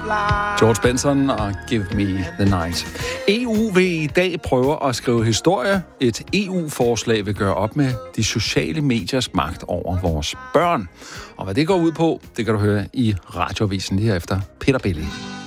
George Benson og Give Me the Night. EU vil i dag prøve at skrive historie. Et EU-forslag vil gøre op med de sociale mediers magt over vores børn. Og hvad det går ud på, det kan du høre i Radioavisen lige efter Peter Belli.